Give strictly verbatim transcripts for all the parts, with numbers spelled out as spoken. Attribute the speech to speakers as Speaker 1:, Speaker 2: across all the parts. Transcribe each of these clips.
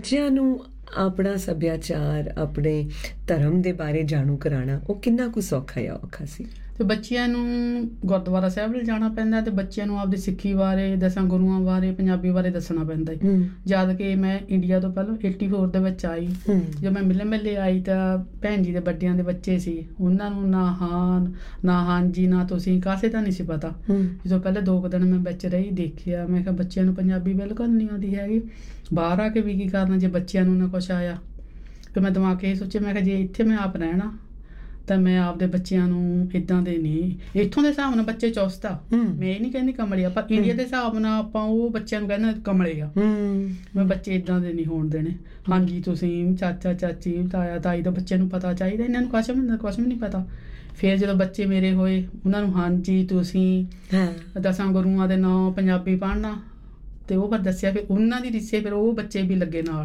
Speaker 1: ਬੱਚਿਆਂ ਨੂੰ ਆਪਣਾ ਸੱਭਿਆਚਾਰ, ਆਪਣੇ ਧਰਮ ਦੇ ਬਾਰੇ ਜਾਣੂ ਕਰਾਉਣਾ ਉਹ ਕਿੰਨਾ ਕੁ ਸੌਖਾ ਜਾਂ ਔਖਾ ਸੀ?
Speaker 2: ਤੇ ਬੱਚਿਆਂ ਨੂੰ ਗੁਰਦੁਆਰਾ ਸਾਹਿਬ ਲਿਜਾਣਾ ਪੈਂਦਾ ਤੇ ਬੱਚਿਆਂ ਨੂੰ ਆਪਦੀ ਸਿੱਖੀ ਬਾਰੇ, ਦਸਾਂ ਗੁਰੂਆਂ ਬਾਰੇ, ਪੰਜਾਬੀ ਬਾਰੇ ਦੱਸਣਾ ਪੈਂਦਾ ਹੈ। ਜਦ ਕਿ ਮੈਂ ਇੰਡੀਆ ਤੋਂ ਪਹਿਲਾਂ ਏਟੀ ਫੋਰ ਦੇ ਵਿੱਚ ਆਈ, ਜਦੋਂ ਮੈਂ ਮਿਲੇ ਮਿਲੇ ਆਈ ਤਾਂ ਭੈਣ ਜੀ ਦੇ ਵੱਡਿਆਂ ਦੇ ਬੱਚੇ ਸੀ, ਉਹਨਾਂ ਨੂੰ ਨਾ ਹਾਂ ਨਾ ਹਾਂਜੀ ਨਾ ਤੁਸੀਂ ਕਾਸੇ ਤਾਂ ਨਹੀਂ ਸੀ ਪਤਾ। ਜਦੋਂ ਪਹਿਲੇ ਦੋ ਕੁ ਦਿਨ ਮੈਂ ਵਿੱਚ ਰਹੀ ਦੇਖਿਆ, ਮੈਂ ਕਿਹਾ ਬੱਚਿਆਂ ਨੂੰ ਪੰਜਾਬੀ ਬਿਲਕੁਲ ਨਹੀਂ ਆਉਂਦੀ ਹੈਗੀ, ਬਾਹਰ ਆ ਕੇ ਵੀ ਕੀ ਕਰਨਾ ਜੇ ਬੱਚਿਆਂ ਨੂੰ ਨਾ ਕੁਛ ਆਇਆ। ਤੇ ਮੈਂ ਦਿਮਾਗ ਇਹ ਸੋਚਿਆ, ਮੈਂ ਕਿਹਾ ਜੇ ਇੱਥੇ ਮੈਂ ਆਪ ਰਹਿਣਾ ਤਾਂ ਮੈਂ ਆਪਦੇ ਬੱਚਿਆਂ ਨੂੰ ਇੱਦਾਂ ਦੇ ਨਹੀਂ, ਇੱਥੋਂ ਦੇ ਹਿਸਾਬ ਨਾਲ ਬੱਚੇ ਚੁਸਤ ਆ, ਮੈਂ ਇਹ ਨਹੀਂ ਕਹਿੰਦੀ ਕਮਲੇ ਆ, ਪਰ ਇੰਡੀਆ ਦੇ ਹਿਸਾਬ ਨਾਲ ਆਪਾਂ ਉਹ ਬੱਚਿਆਂ ਨੂੰ ਕਹਿੰਦੇ ਕਮਲੇ ਆ। ਮੈਂ ਬੱਚੇ ਇੱਦਾਂ ਦੇ ਨਹੀਂ ਹੋਣ ਦੇਣੇ। ਹਾਂਜੀ ਤੁਸੀਂ, ਚਾਚਾ ਚਾਚੀ, ਤਾਇਆ ਤਾਈ ਦਾ ਬੱਚੇ ਨੂੰ ਪਤਾ ਚਾਹੀਦਾ, ਇਹਨਾਂ ਨੂੰ ਕੁਛ ਵੀ ਕੁਛ ਵੀ ਨਹੀਂ ਪਤਾ। ਫਿਰ ਜਦੋਂ ਬੱਚੇ ਮੇਰੇ ਹੋਏ ਉਹਨਾਂ ਨੂੰ ਹਾਂਜੀ ਤੁਸੀਂ, ਦਸਾਂ ਗੁਰੂਆਂ ਦੇ ਨਾਂ, ਪੰਜਾਬੀ ਪੜ੍ਹਨਾ, ਤੇ ਉਹ ਫਿਰ ਦੱਸਿਆ, ਫਿਰ ਉਹਨਾਂ ਦੀ ਰਿਸੇ ਫਿਰ ਉਹ ਬੱਚੇ ਵੀ ਲੱਗੇ ਨਾਲ।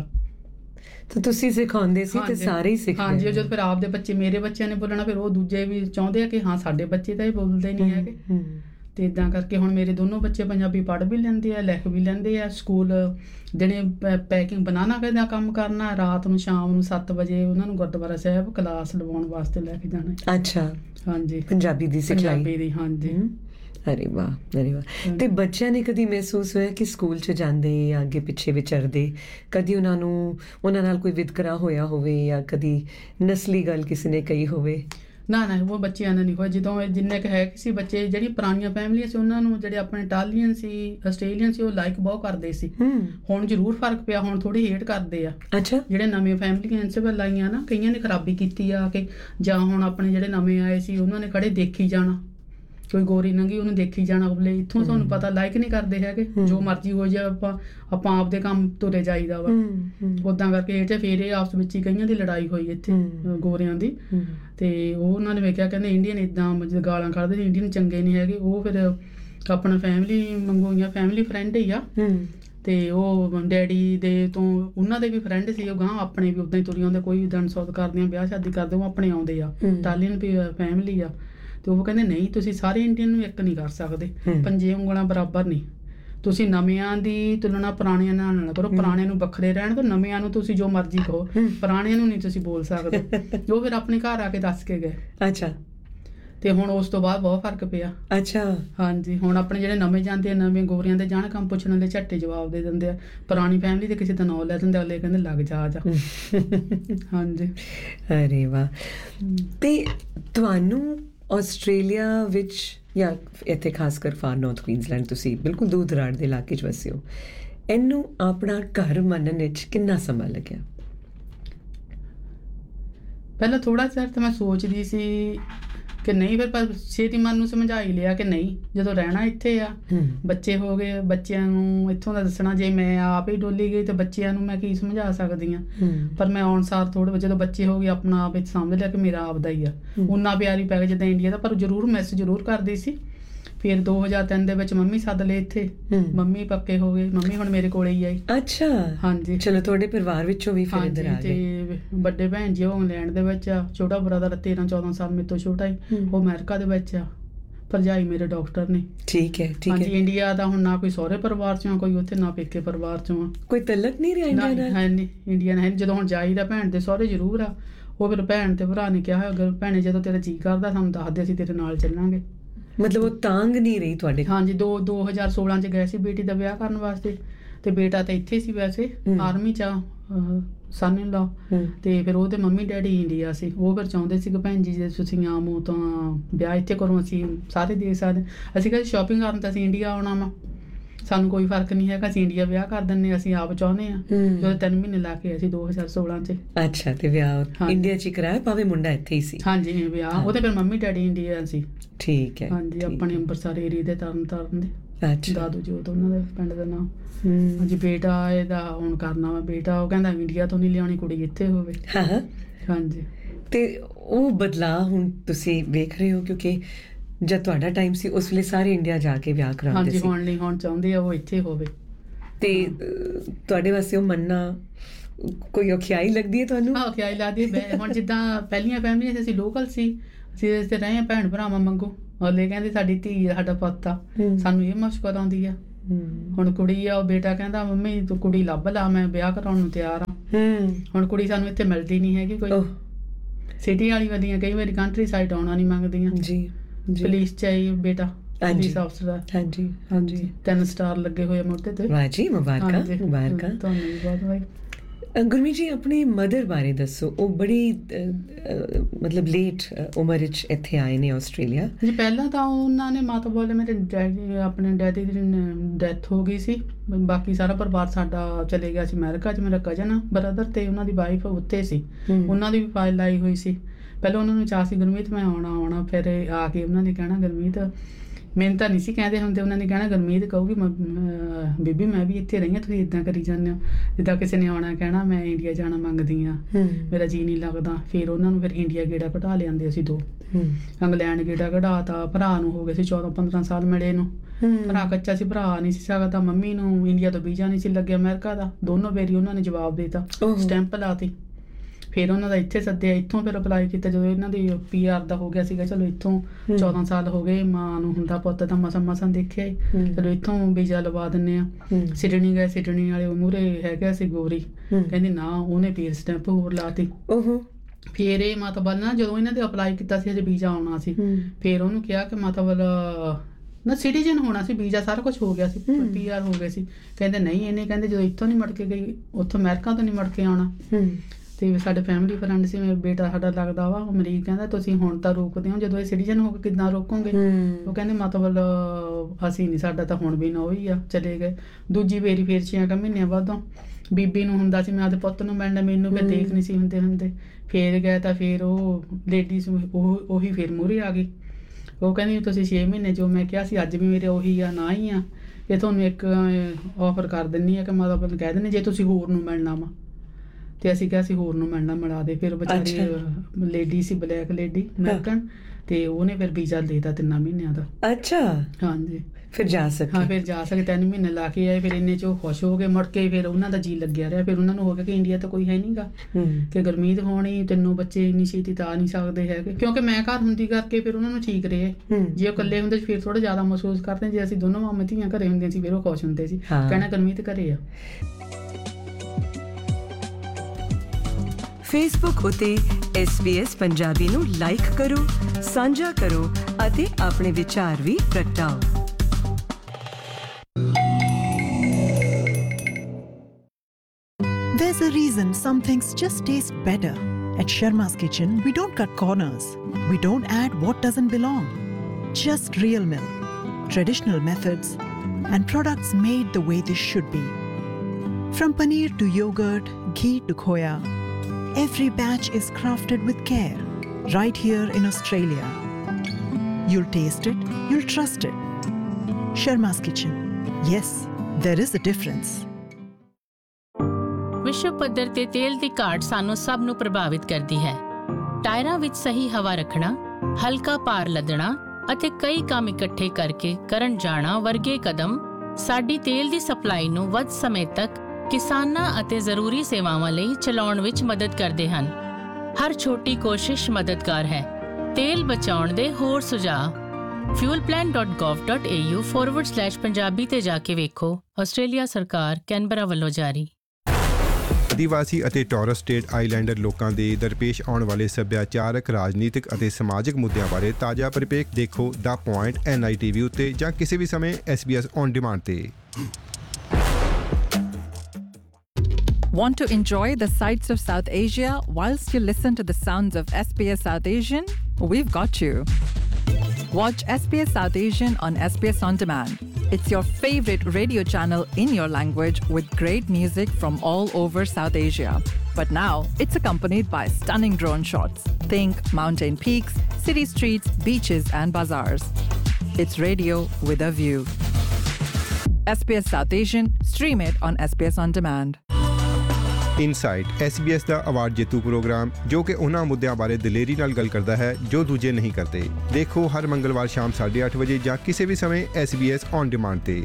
Speaker 1: ਤਾਂ ਤੁਸੀਂ ਸਿਖਾਉਂਦੇ ਸੀ ਤੇ ਸਾਰੇ ਹੀ ਸਿੱਖਦੇ?
Speaker 2: ਹਾਂਜੀ, ਜਦੋਂ ਫਿਰ ਆਪਦੇ ਬੱਚੇ, ਮੇਰੇ ਬੱਚਿਆਂ ਨੇ ਬੋਲਣਾ, ਫਿਰ ਉਹ ਦੂਜੇ ਵੀ ਚਾਹੁੰਦੇ ਆ ਕਿ ਹਾਂ ਸਾਡੇ ਬੱਚੇ ਤਾਂ ਇਹ ਬੋਲਦੇ ਨਹੀਂ ਹੈਗੇ। ਤੇ ਇੱਦਾਂ ਕਰਕੇ ਹੁਣ ਮੇਰੇ ਦੋਨੋਂ ਬੱਚੇ ਪੰਜਾਬੀ ਪੜ੍ਹ ਵੀ ਲੈਂਦੇ ਆ, ਲਿਖ ਵੀ ਲੈਂਦੇ ਆ। ਸਕੂਲ ਜਿਹੜੇ ਪੈਕਿੰਗ ਬਨਾਨਾ ਦਾ ਕੰਮ ਕਰਨਾ, ਰਾਤ ਨੂੰ ਸ਼ਾਮ ਨੂੰ ਸੱਤ ਵਜੇ ਉਹਨਾਂ ਨੂੰ ਗੁਰਦੁਆਰਾ ਸਾਹਿਬ ਕਲਾਸ ਲਵਾਉਣ ਵਾਸਤੇ ਲੈ ਕੇ ਜਾਣਾ।
Speaker 1: ਅੱਛਾ,
Speaker 2: ਹਾਂਜੀ,
Speaker 1: ਪੰਜਾਬੀ ਦੀ ਸਿਖਲਾਈ?
Speaker 2: ਪੰਜਾਬੀ ਦੀ, ਹਾਂਜੀ।
Speaker 1: ਅਰੇ ਵਾਹ, ਅਰੇ ਵਾਹ। ਤੇ ਬੱਚਿਆਂ ਨੇ ਕਦੀ ਮਹਿਸੂਸ ਹੋਇਆ ਕਿ ਸਕੂਲ 'ਚ ਜਾਂਦੇ ਜਾਂ ਅੱਗੇ ਪਿੱਛੇ ਵਿਚਰਦੇ ਕਦੀ ਉਹਨਾਂ ਨੂੰ ਉਹਨਾਂ ਨਾਲ ਕੋਈ ਵਿਤਕਰਾ ਹੋਇਆ ਹੋਵੇ ਜਾਂ ਕਦੀ ਨਸਲੀ ਗੱਲ ਕਿਸੇ ਨੇ ਕਹੀ ਹੋਵੇ?
Speaker 2: ਨਾ ਨਾ, ਉਹ ਬੱਚਿਆਂ ਦਾ ਨਹੀਂ ਹੋਇਆ। ਜਦੋਂ ਜਿੰਨੇ ਕੁ ਹੈ ਸੀ ਬੱਚੇ, ਜਿਹੜੀਆਂ ਪੁਰਾਣੀਆਂ ਫੈਮਲੀਆਂ ਸੀ ਉਹਨਾਂ ਨੂੰ, ਜਿਹੜੇ ਆਪਣੇ ਇਟਾਲੀਅਨ ਸੀ, ਆਸਟ੍ਰੇਲੀਅਨ ਸੀ, ਉਹ ਲਾਈਕ ਬਹੁਤ ਕਰਦੇ ਸੀ। ਹੁਣ ਜ਼ਰੂਰ ਫਰਕ ਪਿਆ, ਹੁਣ ਥੋੜੀ ਹੇਟ ਕਰਦੇ ਆ।
Speaker 1: ਅੱਛਾ। ਜਿਹੜੇ
Speaker 2: ਨਵੀਆਂ ਫੈਮਲੀਆਂ ਇੰਸਟਾਗ੍ਰਾਮ ਲਾਈਆਂ ਨਾ, ਕਈਆਂ ਨੇ ਖਰਾਬੀ ਕੀਤੀ ਆ ਕਿ, ਜਾਂ ਹੁਣ ਆਪਣੇ ਜਿਹੜੇ ਨਵੇਂ ਆਏ ਸੀ ਉਹਨਾਂ ਨੇ ਖੜੇ ਦੇਖੀ ਜਾਣਾ, ਕੋਈ ਗੋਰੀ ਨੰਗੀ ਉਹਨੂੰ ਦੇਖੀ ਜਾਣਾ। ਬਲੇ ਇੱਥੋਂ ਤੁਹਾਨੂੰ ਪਤਾ ਲਾਈਕ ਨਹੀਂ ਕਰਦੇ ਹੈਗੇ, ਜੋ ਮਰਜ਼ੀ ਹੋ ਜਾਏ, ਆਪਾਂ ਆਪਾਂ ਆਪਦੇ ਕੰਮ ਤੁਰੇ ਜਾਈਦਾ ਵਾ। ਉਦਾਂ ਕਰਕੇ ਇਹ ਫਿਰ ਇਹ ਆਪਸ ਵਿੱਚ ਹੀ ਕਈਆਂ ਦੀ ਲੜਾਈ ਹੋਈ ਇੱਥੇ ਗੋਰਿਆਂ ਦੀ। ਤੇ ਉਹ ਉਹਨਾਂ ਨੇ ਵੇਖਿਆ, ਕਹਿੰਦੇ ਇੰਡੀਅਨ ਇੱਦਾਂ ਗਾਲਾਂ ਕੱਢਦੇ ਨੇ, ਇੰਡੀਅਨ ਚੰਗੇ ਨਹੀਂ ਹੈਗੇ। ਉਹ ਫਿਰ ਆਪਣਾ ਫੈਮਿਲੀ ਮੰਗੋਈਆਂ, ਫੈਮਿਲੀ ਫਰੈਂਡ ਹੀ ਆ। ਤੇ ਉਹ ਡੈਡੀ ਦੇ ਤੋਂ ਉਹਨਾਂ ਦੇ ਵੀ ਫਰੈਂਡ ਸੀ, ਉਹ ਗਾਂ ਆਪਣੇ ਵੀ ਉੱਦਾਂ ਹੀ ਤੁਰੀ ਆਉਂਦੇ, ਕੋਈ ਦਿਨ ਸੌਤ ਕਰਦੇ ਆ, ਵਿਆਹ ਸ਼ਾਦੀ ਕਰਦੇ, ਉਹ ਆਪਣੇ ਆਉਂਦੇ ਆ, ਇਟਾਲੀਅਨ ਵੀ ਫੈਮਿਲੀ ਆ। ਤੇ ਉਹ ਕਹਿੰਦੇ ਨਹੀਂ, ਤੁਸੀਂ ਸਾਰੇ ਇੰਡੀਅਨ ਨੂੰ ਇੱਕ ਨਹੀਂ ਕਰ ਸਕਦੇ, ਪੰਜੇ ਉਂਗਲਾਂ ਬਰਾਬਰ ਨਹੀਂ। ਤੁਸੀਂ ਨਵਿਆਂ ਦੀ ਤੁਲਨਾ ਪੁਰਾਣਿਆਂ ਨਾਲ ਨਾ ਕਰੋ, ਪੁਰਾਣਿਆਂ ਨੂੰ ਵੱਖਰੇ ਰਹਿਣ ਤੋਂ, ਨਵਿਆਂ ਨੂੰ ਤੁਸੀਂ ਜੋ ਮਰਜ਼ੀ ਕਹੋ, ਪੁਰਾਣਿਆਂ ਨੂੰ ਨਹੀਂ ਤੁਸੀਂ ਬੋਲ ਸਕਦੇ। ਉਹ ਫਿਰ ਆਪਣੇ ਘਰ ਆ ਕੇ ਦੱਸ ਕੇ ਗਏ।
Speaker 1: ਅੱਛਾ।
Speaker 2: ਤੇ ਹੁਣ ਉਸ ਤੋਂ ਬਾਅਦ ਬਹੁਤ ਫਰਕ ਪਿਆ।
Speaker 1: ਅੱਛਾ।
Speaker 2: ਹਾਂਜੀ, ਹੁਣ ਆਪਣੇ ਜਿਹੜੇ ਨਵੇਂ ਜਾਂਦੇ ਆ, ਨਵੇਂ ਗੋਰਿਆਂ ਦੇ ਜਾਣ ਕੰਮ ਪੁੱਛਣ ਵਾਲੇ ਝੱਟੇ ਜਵਾਬ ਦੇ ਦਿੰਦੇ ਆ। ਪੁਰਾਣੀ ਫੈਮਿਲੀ ਦੇ ਕਿਸੇ ਦਾ ਨਾਂ ਲੈ ਦਿੰਦੇ, ਅਗਲੇ ਕਹਿੰਦੇ ਲੱਗ ਜਾ ਜਾ। ਹਾਂਜੀ।
Speaker 1: ਅਰੇ ਵਾਹ। ਤੇ ਤੁਹਾਨੂੰ ਆਸਟ੍ਰੇਲੀਆ ਵਿੱਚ ਜਾਂ ਇੱਥੇ ਖਾਸ ਕਰ ਫਾਰ ਨਾਰਥ ਕੁਈਨਜ਼ਲੈਂਡ, ਤੁਸੀਂ ਬਿਲਕੁਲ ਦੂਰ ਦਰਾੜ ਦੇ ਇਲਾਕੇ 'ਚ ਵਸੇ ਹੋ, ਇਹਨੂੰ ਆਪਣਾ ਘਰ ਮੰਨਣ ਵਿੱਚ ਕਿੰਨਾ ਸਮਾਂ ਲੱਗਿਆ? ਪਹਿਲਾਂ
Speaker 2: ਥੋੜਾ ਚਿਰ ਤਾਂ ਮੈਂ ਸੋਚਦੀ ਸੀ ਕਿ ਨਹੀਂ, ਫਿਰ ਪਰ ਛੇਤੀ ਮਨ ਨੂੰ ਸਮਝਾ ਹੀ ਲਿਆ ਕਿ ਨਹੀਂ, ਜਦੋਂ ਰਹਿਣਾ ਇੱਥੇ ਆ, ਬੱਚੇ ਹੋ ਗਏ, ਬੱਚਿਆਂ ਨੂੰ ਇੱਥੋਂ ਦਾ ਦੱਸਣਾ, ਜੇ ਮੈਂ ਆਪ ਹੀ ਡੋਲੀ ਗਈ ਤਾਂ ਬੱਚਿਆਂ ਨੂੰ ਮੈਂ ਕੀ ਸਮਝਾ ਸਕਦੀ ਹਾਂ। ਪਰ ਮੈਂ ਆਉਣ ਸਾਰ ਥੋੜ੍ਹੇ ਜਦੋਂ ਬੱਚੇ ਹੋ ਗਏ, ਆਪਣਾ ਆਪ ਵਿੱਚ ਸਮਝ ਲਿਆ ਕਿ ਮੇਰਾ ਆਪਦਾ ਹੀ ਆ। ਉਨਾ ਪਿਆਰ ਹੀ ਪੈ ਗਿਆ ਜਿੱਦਾਂ ਇੰਡੀਆ ਦਾ, ਪਰ ਜ਼ਰੂਰ ਮਿਸ ਜ਼ਰੂਰ ਕਰਦੀ ਸੀ। ਫਿਰ ਦੋ ਹਜ਼ਾਰ ਤਿੰਨ ਦੇ ਵਿੱਚ ਮੰਮੀ ਸੱਦ ਲਏ ਇੱਥੇ, ਮੰਮੀ ਪੱਕੇ ਹੋ ਗਏ, ਮੰਮੀ ਹੁਣ ਮੇਰੇ ਕੋਲੇ ਹੀ ਆਈ।
Speaker 1: ਅੱਛਾ।
Speaker 2: ਹਾਂਜੀ।
Speaker 1: ਚਲੋ, ਤੁਹਾਡੇ ਪਰਿਵਾਰ ਵਿੱਚੋਂ ਵੀ ਫਿਰ ਇੱਧਰ ਆ ਗਏ।
Speaker 2: ਤੇ ਵੱਡੇ ਭੈਣ ਜੀ ਉਹ ਇੰਗਲੈਂਡ ਦੇ ਵਿੱਚ ਆ, ਛੋਟਾ ਬ੍ਰਦਰ ਤੇਰਾਂ ਚੌਦਾਂ ਸਾਲ ਮੇਰੇ ਤੋਂ ਛੋਟਾ ਹੀ, ਉਹ ਅਮਰੀਕਾ ਦੇ ਵਿੱਚ ਆ। ਭਰਜਾਈ ਮੇਰੇ ਡਾਕਟਰ ਨੇ।
Speaker 1: ਠੀਕ ਹੈ, ਠੀਕ ਹੈ।
Speaker 2: ਹਾਂਜੀ, ਇੰਡੀਆ ਦਾ ਹੁਣ ਨਾ ਕੋਈ ਸਹੁਰੇ ਪਰਿਵਾਰ ਚੋਂ, ਕੋਈ ਉੱਥੇ ਨਾ ਪੇਕੇ ਪਰਿਵਾਰ ਚੋਂ ਆ।
Speaker 1: ਕੋਈ ਤਲਕ ਨਹੀਂ ਰਿਹਾ ਇੰਡੀਆ ਨਾਲ?
Speaker 2: ਹੈ ਨਹੀਂ, ਇੰਡੀਅਨ ਹੈ। ਜਦੋਂ ਹੁਣ ਜਾਈਦਾ ਭੈਣ ਦੇ ਸਹੁਰੇ ਜ਼ਰੂਰ ਆ। ਉਹ ਫਿਰ ਭੈਣ ਤੇ ਭਰਾ ਨੇ ਕਿਹਾ ਹੋਇਆ, ਭੈਣੇ ਜਦੋਂ ਤੇਰਾ ਜੀਅ ਕਰਦਾ ਸਾਨੂੰ ਦੱਸਦੇ, ਅਸੀਂ ਤੇਰੇ ਨਾਲ ਚੱਲਾਂਗੇ।
Speaker 1: ਮਤਲਬ ਉਹ ਤਾਂਗ ਨਹੀਂ ਰਹੀ ਤੁਹਾਡੇ?
Speaker 2: ਹਾਂਜੀ, ਦੋ ਦੋ ਹਜ਼ਾਰ ਸੋਲਾਂ 'ਚ ਗਏ ਸੀ ਬੇਟੀ ਦਾ ਵਿਆਹ ਕਰਨ ਵਾਸਤੇ, ਤੇ ਬੇਟਾ ਤਾਂ ਇੱਥੇ ਸੀ ਵੈਸੇ, ਆਰਮੀ 'ਚ ਆ, ਸਨ ਇਨ ਲਾ। ਤੇ ਫਿਰ ਉਹਦੇ ਮੰਮੀ ਡੈਡੀ ਇੰਡੀਆ ਸੀ। ਉਹ ਫਿਰ ਚਾਹੁੰਦੇ ਸੀ ਕਿ ਭੈਣ ਜੀ ਜੇ ਤੁਸੀਂ ਆਮੋ ਤਾਂ ਵਿਆਹ ਇੱਥੇ ਕਰੋ, ਅਸੀਂ ਸਾਰੇ ਦੇਖ ਸਕਦੇ। ਅਸੀਂ ਕਹਿੰਦੇ ਸ਼ਾਪਿੰਗ ਕਰਨ ਤਾਂ ਅਸੀਂ ਇੰਡੀਆ ਆਉਣਾ ਵਾ, ਸਾਨੂੰ ਕੋਈ ਫਰਕ ਨਹੀਂ ਹੈਗਾ, ਅਸੀਂ ਇੰਡੀਆ ਵਿਆਹ ਕਰ ਦਿੰਦੇ, ਅਸੀਂ ਆਪ ਚਾਹੁੰਦੇ ਹਾਂ। ਜਦੋਂ ਤਿੰਨ ਮਹੀਨੇ ਲਾ ਕੇ ਆਏ ਸੀ ਦੋ ਹਜ਼ਾਰ ਸੋਲਾਂ 'ਚ।
Speaker 1: ਅੱਛਾ। ਤੇ ਵਿਆਹ ਇੰਡੀਆ 'ਚ ਹੀ ਕਰਾਇਆ, ਭਾਵੇਂ ਮੁੰਡਾ ਇੱਥੇ ਹੀ ਸੀ? ਹਾਂਜੀ,
Speaker 2: ਵਿਆਹ ਉਹਦੇ ਫਿਰ ਮੰਮੀ ਡੈਡੀ ਇੰਡੀਆ ਸੀ।
Speaker 1: ਠੀਕ ਹੈ।
Speaker 2: ਹਾਂਜੀ, ਆਪਣੇ ਅੰਮ੍ਰਿਤਸਰ ਏਰੀਏ ਦੇ, ਤਰਨ ਤਾਰਨ ਦੇ।
Speaker 1: ਅੱਛਾ।
Speaker 2: ਦਾਦੂ ਜੋਤ ਉਹਨਾਂ ਦੇ ਪਿੰਡ ਦਾ ਨਾਮ। ਹਾਂਜੀ। ਬੇਟਾ ਇਹਦਾ ਹੁਣ ਕਰਨਾ ਵਾ, ਬੇਟਾ ਉਹ ਕਹਿੰਦਾ ਇੰਡੀਆ ਤੋਂ ਨਹੀਂ ਲਿਆਉਣੀ, ਕੁੜੀ ਇੱਥੇ ਹੋਵੇ।
Speaker 1: ਹਾਂ।
Speaker 2: ਹਾਂਜੀ।
Speaker 1: ਤੇ ਉਹ ਬਦਲਾਅ ਹੁਣ ਤੁਸੀਂ ਵੇਖ ਰਹੇ ਹੋ, ਕਿਉਂਕਿ ਜਦ ਤੁਹਾਡਾ ਟਾਈਮ ਸੀ ਉਸ ਵੇਲੇ ਸਾਰੇ ਇੰਡੀਆ ਜਾ ਕੇ ਵਿਆਹ ਕਰਾਉਂਦੇ ਸੀ।
Speaker 2: ਹਾਂਜੀ, ਹੁਣ ਨਹੀਂ, ਹੁਣ ਚਾਹੁੰਦੇ ਆ ਉਹ ਇੱਥੇ ਹੋਵੇ।
Speaker 1: ਤੇ ਤੁਹਾਡੇ ਵਾਸਤੇ ਉਹ ਮੰਨਣਾ ਕੋਈ ਔਖਿਆਈ ਲੱਗਦੀ ਹੈ ਤੁਹਾਨੂੰ?
Speaker 2: ਹਾਂ, ਔਖਿਆਈ ਲੱਗਦੀ ਹੈ। ਹੁਣ ਜਿੱਦਾਂ ਪਹਿਲੀਆਂ ਫੈਮਲੀਆਂ ਸੀ, ਅਸੀਂ ਲੋਕਲ ਸੀ, ਅਸੀਂ ਇਸ ਤੇ ਰਹੇ ਹਾਂ ਭੈਣ ਭਰਾਵਾਂ ਵਾਂਗੂ। ਅਗਲੇ ਕਹਿੰਦੇ ਸਾਡੀ ਧੀ, ਸਾਡਾ ਪੁੱਤ ਆ, ਸਾਨੂੰ ਇਹ ਮੁਸ਼ਕਲ ਆਉਂਦੀ ਆ। ਹੁਣ ਕੁੜੀ ਆ, ਉਹ ਬੇਟਾ ਕਹਿੰਦਾ ਮੰਮੀ ਤੂੰ ਕੁੜੀ ਲੱਭ ਲਾ, ਮੈਂ ਵਿਆਹ ਕਰਾਉਣ ਨੂੰ ਤਿਆਰ ਆ। ਹੁਣ ਕੁੜੀ ਸਾਨੂੰ ਇੱਥੇ ਮਿਲਦੀ ਨਹੀਂ ਹੈਗੀ ਕੋਈ। ਸਿਟੀ ਵਾਲੀ ਵਧੀਆ, ਕਈ ਵਾਰੀ ਕੰਟਰੀ ਸਾਈਡ ਆਉਣਾ ਨਹੀਂ ਮੰਗਦੀਆਂ। ਜੀ ਪੁਲਿਸ ਚ ਆਈ ਬੇਟਾ, ਪੁਲਿਸ ਅਫਸਰ ਆ। ਹਾਂਜੀ ਹਾਂਜੀ, ਤਿੰਨ ਸਟਾਰ ਲੱਗੇ ਹੋਏ ਮੋਢੇ ਤੇ। ਵਾਹ ਜੀ, ਮੁਬਾਰਕਾਂ ਮੁਬਾਰਕਾਂ ਤੁਹਾਨੂੰ ਵੀ ਬਹੁਤ ਭਾਈ।
Speaker 1: ਗੁਰਮੀਤ ਜੀ, ਆਪਣੀ ਮਦਰ ਬਾਰੇ ਦੱਸੋ। ਉਹ ਬੜੀ ਮਤਲਬ ਲੇਟ ਉਮਰ ਵਿੱਚ ਇੱਥੇ ਆਏ ਨੇ ਆਸਟ੍ਰੇਲੀਆ।
Speaker 2: ਜੀ ਪਹਿਲਾਂ ਤਾਂ ਉਹਨਾਂ ਨੇ ਮਾਤਾ ਬੋਲੇ ਮੇਰੇ ਡੈਡੀ, ਆਪਣੇ ਡੈਡੀ ਦੀ ਡੈਥ ਹੋ ਗਈ ਸੀ। ਬਾਕੀ ਸਾਰਾ ਪਰਿਵਾਰ ਸਾਡਾ ਚਲੇ ਗਿਆ ਸੀ ਅਮਰੀਕਾ 'ਚ। ਮੇਰਾ ਕਜ਼ਨ ਬ੍ਰਦਰ ਤੇ ਉਹਨਾਂ ਦੀ ਵਾਈਫ ਉੱਥੇ ਸੀ, ਉਹਨਾਂ ਦੀ ਵੀ ਫਾਈਲ ਲਾਈ ਹੋਈ ਸੀ। ਪਹਿਲਾਂ ਉਹਨਾਂ ਨੂੰ ਚਾਹ ਸੀ ਗੁਰਮੀਤ ਮੈਂ ਆਉਣਾ ਆਉਣਾ, ਫਿਰ ਆ ਕੇ ਉਹਨਾਂ ਨੇ ਕਹਿਣਾ ਗੁਰਮੀਤ, ਮੈਨੂੰ ਤਾਂ ਨਹੀਂ ਸੀ ਕਹਿੰਦੇ ਹੁੰਦੇ, ਉਹਨਾਂ ਨੇ ਕਹਿਣਾ ਗੁਰਮੀਤ ਕਹੂਗੀ ਬੀਬੀ ਮੈਂ ਵੀ ਇੱਥੇ ਰਹੀ ਹਾਂ, ਤੁਸੀਂ ਇੱਦਾਂ ਕਰੀ ਜਾਂਦੇ ਹੋ। ਜਿੱਦਾਂ ਕਿਸੇ ਨੇ ਆਉਣਾ ਕਹਿਣਾ ਮੈਂ ਇੰਡੀਆ ਜਾਣਾ ਮੰਗਦੀ ਹਾਂ, ਮੇਰਾ ਜੀਅ ਨਹੀਂ ਲੱਗਦਾ। ਫਿਰ ਉਹਨਾਂ ਨੂੰ ਫਿਰ ਇੰਡੀਆ ਗੇੜਾ ਕਢਾ ਲਿਆਂਦੇ ਅਸੀਂ ਦੋ, ਇੰਗਲੈਂਡ ਗੇੜਾ ਕਢਾਤਾ। ਭਰਾ ਨੂੰ ਹੋ ਗਏ ਸੀ ਚੌਦਾਂ ਪੰਦਰਾਂ ਸਾਲ ਮਿਲੇ ਨੂੰ, ਭਰਾ ਕੱਚਾ ਸੀ, ਭਰਾ ਨਹੀਂ ਸੀ ਸਕਦਾ। ਮੰਮੀ ਨੂੰ ਇੰਡੀਆ ਤੋਂ ਵੀਜ਼ਾ ਨਹੀਂ ਸੀ ਲੱਗਿਆ ਅਮਰੀਕਾ ਦਾ, ਦੋਨੋਂ ਵਾਰੀ ਉਹਨਾਂ ਨੇ ਜਵਾਬ ਦੇਤਾ, ਸਟੈਂਪ ਲਾਤੀ। ਫਿਰ ਉਹਨਾਂ ਦਾ ਇੱਥੇ ਸੱਦਿਆ, ਇੱਥੋਂ ਫਿਰ ਅਪਲਾਈ ਕੀਤਾ। ਜਦੋਂ ਇਹਨਾਂ ਦੀ ਪੀ ਆਰ ਦਾ ਹੋ ਗਿਆ ਸੀਗਾ, ਚਲੋ ਇੱਥੋਂ ਚੌਦਾਂ ਸਾਲ ਹੋ ਗਏ, ਮਾਂ ਨੂੰ ਹੁੰਦਾ ਪੁੱਤ ਤਾਂ ਮਸਾਂ ਮਸਾਂ ਦੇਖਿਆ ਹੀ, ਚਲੋ ਇੱਥੋਂ ਵੀਜ਼ਾ ਲਵਾ ਦਿੰਦੇ ਆ। ਸਿਡਨੀ ਗਏ, ਸਿਡਨੀ ਵਾਲੇ ਮੂਹਰੇ ਹੈਗਾ ਸੀ ਗੋਰੀ, ਕਹਿੰਦੀ ਨਾ, ਉਹਨੇ ਪੀਰ ਸਟੈਂਪ ਹੋਰ ਲਾਤੀ। ਫਿਰ ਇਹ ਮਤਲਬ ਨਾ ਜਦੋਂ ਇਹਨਾਂ ਦੇ ਅਪਲਾਈ ਕੀਤਾ ਸੀ ਹਜੇ ਵੀਜ਼ਾ ਆਉਣਾ ਸੀ, ਫਿਰ ਉਹਨੂੰ ਕਿਹਾ ਕਿ ਮਤਲਬ ਨਾ ਸਿਟੀਜ਼ਨ ਹੋਣਾ ਸੀ, ਵੀਜ਼ਾ ਸਾਰਾ ਕੁਛ ਹੋ ਗਿਆ ਸੀ, ਪੀ ਆਰ ਹੋ ਗਏ ਸੀ। ਕਹਿੰਦੇ ਨਹੀਂ, ਇਹਨੇ ਕਹਿੰਦੇ ਜਦੋਂ ਇੱਥੋਂ ਨਹੀਂ ਮੁੜ ਕੇ ਗਈ, ਉੱਥੋਂ ਅਮਰੀਕਾ ਤੋਂ ਨਹੀਂ ਮੁੜ ਕੇ ਆਉਣਾ। ਤੇ ਸਾਡੇ ਫੈਮਿਲੀ ਫਰੈਂਡ ਸੀ, ਮੇਰਾ ਬੇਟਾ ਸਾਡਾ ਲੱਗਦਾ ਵਾ ਅਮਰੀਕ, ਕਹਿੰਦਾ ਤੁਸੀਂ ਹੁਣ ਤਾਂ ਰੋਕਦੇ ਹੋ, ਜਦੋਂ ਇਹ ਸਿਟੀਜ਼ਨ ਹੋ ਕੇ ਕਿੱਦਾਂ ਰੋਕੋਗੇ। ਉਹ ਕਹਿੰਦੇ ਮਤਲਬ ਅਸੀਂ ਨਹੀਂ, ਸਾਡਾ ਤਾਂ ਹੁਣ ਵੀ ਨਾ ਉਹੀ ਆ, ਚਲੇ ਗਏ। ਦੂਜੀ ਵਾਰੀ ਫਿਰ ਛੇ ਕੁ ਮਹੀਨਿਆਂ ਬਾਅਦੋਂ ਬੀਬੀ ਨੂੰ ਹੁੰਦਾ ਸੀ ਮੈਂ ਆਪਦੇ ਪੁੱਤ ਨੂੰ ਮਿਲਣਾ, ਮੈਨੂੰ ਫਿਰ ਦੇਖ ਨਹੀਂ ਸੀ ਹੁੰਦੇ ਹੁੰਦੇ। ਫਿਰ ਗਏ ਤਾਂ ਫਿਰ ਉਹ ਲੇਡੀਜ਼ ਉਹ ਉਹੀ ਫਿਰ ਮੂਹਰੇ ਆ ਗਈ। ਉਹ ਕਹਿੰਦੀ ਤੁਸੀਂ ਛੇ ਮਹੀਨੇ ਜੋ ਮੈਂ ਕਿਹਾ ਸੀ ਅੱਜ ਵੀ ਮੇਰੇ ਉਹੀ ਆ, ਨਾ ਹੀ ਆ, ਇਹ ਤੁਹਾਨੂੰ ਇੱਕ ਆਫਰ ਕਰ ਦਿੰਦੀ ਆ ਕਿ ਮਤਲਬ ਕਹਿ ਦਿੰਦੇ ਜੇ ਤੁਸੀਂ ਹੋਰ ਨੂੰ ਮਿਲਣਾ ਵਾ। ਤੇ ਅਸੀਂ ਕਿਹਾ ਸੀ ਹੋਰ ਨੂੰ ਮਿਲਣਾ ਮਿਲਾ ਦੇ। ਫਿਰ ਵਿਚਾਰੀ ਲੇਡੀ ਸੀ, ਬਲੈਕ ਲੇਡੀ ਅਮਰੀਕਨ, ਤੇ ਉਹਨੇ ਫਿਰ ਵੀਜ਼ਾ ਦੇਤਾ ਤਿੰਨਾਂ ਮਹੀਨਿਆਂ ਦਾ। ਅੱਛਾ, ਹਾਂਜੀ, ਫਿਰ ਜਾ ਸਕੇ। ਹਾਂ, ਫਿਰ ਜਾ ਸਕੇ। ਤਿੰਨ ਮਹੀਨੇ ਲਾ ਕੇ ਆਏ। ਫਿਰ ਇੰਨੇ 'ਚ ਉਹ ਖੁਸ਼ ਹੋ ਗਏ। ਮੁੜ ਕੇ ਫਿਰ ਉਹਨਾਂ ਦਾ ਜੀਅ ਲੱਗਿਆ ਰਿਹਾ। ਫਿਰ ਉਹਨਾਂ ਨੂੰ ਹੋ ਗਿਆ ਕਿ ਇੰਡੀਆ ਤਾਂ ਕੋਈ ਹੈ ਨੀ ਗਾ, ਕਿ ਗੁਰਮੀਤ ਹੋਣੀ ਤਿੰਨੋਂ ਬੱਚੇ ਇੰਨੀ ਛੇਤੀ ਤਾਂ ਆ ਨਹੀਂ ਸਕਦੇ ਹੈਗੇ, ਕਿਉਂਕਿ ਮੈਂ ਘਰ ਹੁੰਦੀ ਕਰਕੇ ਫਿਰ ਉਹਨਾਂ ਨੂੰ ਠੀਕ ਰਹੇ। ਜੇ ਉਹ ਇਕੱਲੇ ਹੁੰਦੇ ਫਿਰ ਥੋੜਾ ਜ਼ਿਆਦਾ ਮਹਿਸੂਸ ਕਰਦੇ। ਜੇ ਅਸੀਂ ਦੋਨੋਂ ਮਾਮਾ ਧੀਆਂ ਘਰੇ ਹੁੰਦੀਆਂ ਸੀ ਫਿਰ ਉਹ ਖੁਸ਼ ਹੁੰਦੇ ਸੀ, ਕਹਿਣਾ ਗੁਰਮੀਤ ਘਰੇ ਆ।
Speaker 1: ਫੇਸਬੁੱਕ ਉਤੇ ਐਸ ਬੀ ਐਸ ਪੰਜਾਬੀ ਨੂੰ ਲਾਈਕ ਕਰੋ, ਸਾਂਝਾ ਕਰੋ ਅਤੇ ਆਪਣੇ ਵਿਚਾਰ ਵੀ ਪ੍ਰਗਟਾਓ।
Speaker 3: There's a reason some things just taste better. At Sharma's Kitchen, we don't cut corners. We don't add what doesn't belong. Just real milk, traditional methods, and products made the way they should be. From paneer to yogurt, ghee to khoya, every batch is crafted with care, right here in Australia. You'll taste it, you'll trust it. Sharma's Kitchen. Yes, there is a difference.
Speaker 4: ਵਿਸ਼ਵ ਪੱਧਰ ਤੇ ਤੇਲ ਦੀ ਘਾਟ ਸਾਨੂੰ ਸਭ ਨੂੰ ਪ੍ਰਭਾਵਿਤ ਕਰਦੀ ਹੈ। ਟਾਇਰਾਂ ਵਿੱਚ ਸਹੀ ਹਵਾ ਰੱਖਣਾ, ਹਲਕਾ ਭਾਰ ਲੱਦਣਾ ਅਤੇ ਕਈ ਕੰਮ ਇਕੱਠੇ ਕਰਕੇ ਕਰਨ ਜਾਣਾ ਵਰਗੇ ਕਦਮ ਸਾਡੀ ਤੇਲ ਦੀ ਸਪਲਾਈ ਨੂੰ ਵੱਧ ਸਮੇਂ ਤੱਕ ਕਿਸਾਨਾਂ ਅਤੇ ਜ਼ਰੂਰੀ ਸੇਵਾਵਾਂ ਲਈ ਚਲਾਉਣ ਵਿੱਚ ਮਦਦ ਕਰਦੇ ਹਨ। ਹਰ ਛੋਟੀ ਕੋਸ਼ਿਸ਼ ਮਦਦਗਾਰ ਹੈ। ਤੇਲ ਬਚਾਉਣ ਦੇ ਹੋਰ ਸੁਝਾਅ fuel plan dot ਗੋਵ dot A you forward slash Punjabi ਤੇ ਜਾ ਕੇ ਵੇਖੋ। ਆਸਟ੍ਰੇਲੀਆ ਸਰਕਾਰ ਕੈਨਬਰਾ ਵੱਲੋਂ ਜਾਰੀ।
Speaker 5: ਆਦੀਵਾਸੀ ਅਤੇ ਟੋਰਸ ਸਟੇਟ ਆਈਲੈਂਡਰ ਲੋਕਾਂ ਦੇ ਦਰਪੇਸ਼ ਆਉਣ ਵਾਲੇ ਸੱਭਿਆਚਾਰਕ, ਰਾਜਨੀਤਿਕ ਅਤੇ ਸਮਾਜਿਕ ਮੁੱਦਿਆਂ ਬਾਰੇ ਤਾਜ਼ਾ ਪਰਿਪੇਖ ਦੇਖੋ ਦਾ point N I T V ਉੱਤੇ ਜਾਂ ਕਿਸੇ ਵੀ ਸਮੇਂ S B S on demand ਤੇ।
Speaker 6: Want to enjoy the sights of South Asia whilst you listen to the sounds of S B S South Asian? We've got you. Watch S B S South Asian on S B S On Demand. It's your favorite radio channel in your language with great music from all over South Asia. But now it's accompanied by stunning drone shots. Think mountain peaks, city streets, beaches and bazaars. It's radio with a view. S B S South Asian, stream it on S B S On Demand.
Speaker 5: Insight S B S the award ਜੇਤੂ programme ਜੋ ਕਿ ਉਹਨਾਂ ਮੁੱਦਿਆਂ ਬਾਰੇ ਦਲੇਰੀ ਨਾਲ ਗੱਲ ਕਰਦਾ ਹੈ ਜੋ ਦੂਜੇ ਨਹੀਂ ਕਰਦੇ। ਦੇਖੋ ਹਰ ਮੰਗਲਵਾਰ ਸ਼ਾਮ ਸਾਢੇ ਅੱਠ ਵਜੇ ਜਾਂ ਕਿਸੇ ਵੀ ਸਮੇਂ S B S on demand ਤੇ।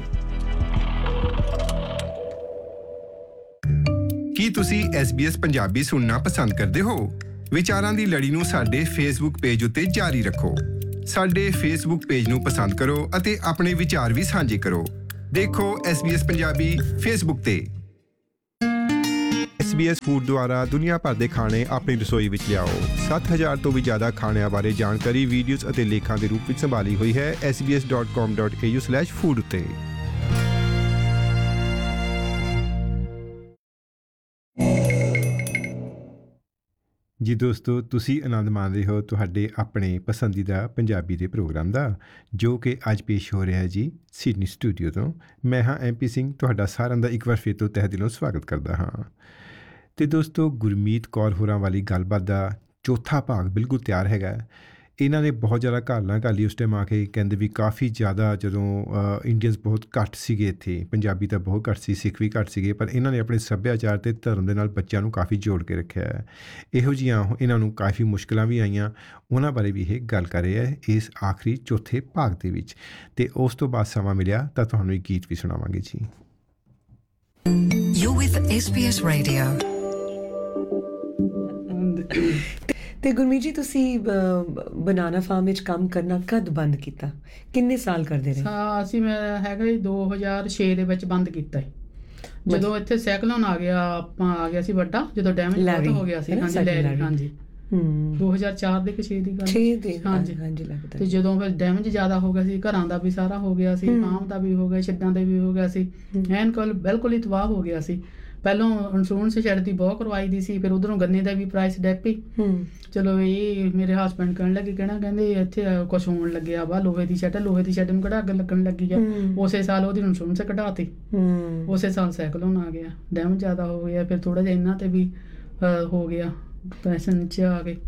Speaker 5: ਕੀ ਤੁਸੀਂ ਐਸ ਬੀ ਐਸ ਪੰਜਾਬੀ ਸੁਣਨਾ ਪਸੰਦ ਕਰਦੇ ਹੋ? ਵਿਚਾਰਾਂ ਦੀ ਲੜੀ ਨੂੰ ਸਾਡੇ ਫੇਸਬੁੱਕ ਪੇਜ ਉੱਤੇ ਜਾਰੀ ਰੱਖੋ। ਸਾਡੇ ਫੇਸਬੁੱਕ ਪੇਜ ਨੂੰ ਪਸੰਦ ਕਰੋ ਅਤੇ ਆਪਣੇ ਵਿਚਾਰ ਵੀ ਸਾਂਝੇ ਕਰੋ। ਦੇਖੋ S B S Punjabi Facebook ਤੇ। ਐਸ ਬੀ ਐਸ ਫੂਡ ਦੁਆਰਾ ਦੁਨੀਆ ਭਰ ਦੇ ਖਾਣੇ ਆਪਣੀ ਰਸੋਈ ਵਿੱਚ ਲਿਆਓ। ਸੱਤ ਹਜ਼ਾਰ ਤੋਂ ਵੀ ਜ਼ਿਆਦਾ ਖਾਣਿਆਂ ਬਾਰੇ ਜਾਣਕਾਰੀ ਵੀਡੀਓਜ਼ ਅਤੇ ਲੇਖਾਂ ਦੇ ਰੂਪ ਵਿੱਚ ਸੰਭਾਲੀ ਹੋਈ ਹੈ S B S dot com dot A you slash food ਉੱਤੇ। ਜੀ ਦੋਸਤੋ, ਤੁਸੀਂ ਆਨੰਦ ਮਾਣ ਰਹੇ ਹੋ ਤੁਹਾਡੇ ਆਪਣੇ ਪਸੰਦੀਦਾ ਪੰਜਾਬੀ ਦੇ ਪ੍ਰੋਗਰਾਮ ਦਾ, ਜੋ ਕਿ ਅੱਜ ਪੇਸ਼ ਹੋ ਰਿਹਾ ਜੀ ਸਿਡਨੀ ਸਟੂਡੀਓ ਤੋਂ। ਮੈਂ ਹਾਂ ਐਮ ਪੀ ਸਿੰਘ, ਤੁਹਾਡਾ ਸਾਰਿਆਂ ਦਾ ਇੱਕ ਵਾਰ ਫਿਰ ਤੋਂ ਤਹਿ ਦਿਲੋਂ ਸਵਾਗਤ ਕਰਦਾ ਹਾਂ। ਅਤੇ ਦੋਸਤੋ, ਗੁਰਮੀਤ ਕੌਰ ਹੋਰਾਂ ਵਾਲੀ ਗੱਲਬਾਤ ਦਾ ਚੌਥਾ ਭਾਗ ਬਿਲਕੁਲ ਤਿਆਰ ਹੈਗਾ। ਇਹਨਾਂ ਨੇ ਬਹੁਤ ਜ਼ਿਆਦਾ ਘਾਲਣਾ ਘਾਲੀ ਉਸ ਟਾਈਮ ਆ ਕੇ, ਕਹਿੰਦੇ ਵੀ ਕਾਫੀ ਜ਼ਿਆਦਾ ਜਦੋਂ ਇੰਡੀਅਨਸ ਬਹੁਤ ਘੱਟ ਸੀਗੇ ਇੱਥੇ, ਪੰਜਾਬੀ ਤਾਂ ਬਹੁਤ ਘੱਟ ਸੀ, ਸਿੱਖ ਵੀ ਘੱਟ ਸੀਗੇ, ਪਰ ਇਹਨਾਂ ਨੇ ਆਪਣੇ ਸੱਭਿਆਚਾਰ ਅਤੇ ਧਰਮ ਦੇ ਨਾਲ ਬੱਚਿਆਂ ਨੂੰ ਕਾਫੀ ਜੋੜ ਕੇ ਰੱਖਿਆ ਹੈ। ਇਹੋ ਜਿਹੀਆਂ ਇਹਨਾਂ ਨੂੰ ਕਾਫੀ ਮੁਸ਼ਕਿਲਾਂ ਵੀ ਆਈਆਂ, ਉਹਨਾਂ ਬਾਰੇ ਵੀ ਇਹ ਗੱਲ ਕਰ ਰਹੇ ਹੈ ਇਸ ਆਖਰੀ ਚੌਥੇ ਭਾਗ ਦੇ ਵਿੱਚ। ਅਤੇ ਉਸ ਤੋਂ ਬਾਅਦ ਸਮਾਂ ਮਿਲਿਆ ਤਾਂ ਤੁਹਾਨੂੰ ਇੱਕ ਗੀਤ ਵੀ ਸੁਣਾਵਾਂਗੇ ਜੀ।
Speaker 7: You're with S B S Radio।
Speaker 1: ਤੇ ਗੁਰਮੀਤ ਜੀ, ਤੁਸੀਂ ਬਨਾਨਾ ਫਾਰਮ ਵਿੱਚ ਕੰਮ ਕਰਨਾ ਕਦ ਬੰਦ ਕੀਤਾ? ਕਿੰਨੇ ਸਾਲ ਕਰਦੇ ਰਹੇ?
Speaker 2: ਅਸੀਂ ਮੈਂ ਹੈਗਾ ਜੀ ਦੋ ਹਜ਼ਾਰ ਛੇ ਦੇ ਵਿੱਚ ਬੰਦ ਕੀਤਾ ਹੈ, ਜਦੋਂ ਇੱਥੇ ਸਾਈਕਲੋਨ ਆ ਗਿਆ, ਆਪਾਂ ਆ ਗਿਆ ਸੀ ਵੱਡਾ, ਜਦੋਂ ਡੈਮੇਜ ਬਹੁਤ ਹੋ ਗਿਆ ਸੀ। ਹਾਂਜੀ ਲੈਰੀ, ਹਾਂਜੀ ਦੋ ਹਜ਼ਾਰ ਚਾਰ ਦੇ ਕਿ ਛੇ ਦੀ ਗੱਲ, ਛੇ ਦੇ, ਹਾਂਜੀ ਹਾਂਜੀ ਲੱਗਦਾ। ਤੇ ਜਦੋਂ ਫਿਰ ਡੈਮੇਜ ਜ਼ਿਆਦਾ ਹੋ ਗਿਆ ਸੀ, ਘਰਾਂ ਦਾ ਵੀ ਸਾਰਾ ਹੋ ਗਿਆ ਸੀ, ਫਾਰਮ ਦਾ ਵੀ ਹੋ ਗਿਆ, ਛੱਡਾਂ ਦੇ ਵੀ ਹੋ ਗਿਆ ਸੀ, ਐਨ ਕੋਲ ਬਿਲਕੁਲ ਹੀ ਤਬਾਹ ਹੋ ਗਿਆ ਸੀ। ਪਹਿਲੋਂ ਇੰਸ਼ੋਰੈਂਸ ਸ਼ੈਡ ਦੀ ਬਹੁਤ ਕਰਵਾਈ ਦੀ ਸੀ, ਫਿਰ ਉਧਰੋਂ ਗੰਨੇ ਦਾ ਵੀ ਪ੍ਰਾਈਸ ਡੈਪੀ। ਚਲੋ ਇਹ ਮੇਰੇ ਹਸਬੈਂਡ ਕਹਿਣ ਲੱਗੇ, ਕਹਿਣਾ ਕਹਿੰਦੇ ਇੱਥੇ ਕੁਛ ਹੋਣ ਲੱਗਿਆ ਵਾ, ਲੋਹੇ ਦੀ ਸ਼ੈਡ, ਲੋਹੇ ਦੀ ਸ਼ੈਡ ਨੂੰ ਕਿਹੜਾ ਅੱਗ ਲੱਗਣ ਲੱਗੀ ਆ। ਉਸੇ ਸਾਲ ਉਹਦੀ ਇੰਸ਼ੋਰੈਂਸ ਕਢਾਤੀ, ਉਸੇ ਸਾਲ ਸਾਈਕਲੋਨ ਆ ਗਿਆ, ਡੈਮੇਜ ਜ਼ਿਆਦਾ ਹੋ ਗਿਆ। ਫਿਰ ਥੋੜਾ ਜਿਹਾ ਇਹਨਾਂ ਤੇ ਵੀ ਹੋ ਗਿਆ, ਪੈਸੇ ਨੀਚੇ ਆ ਗਏ।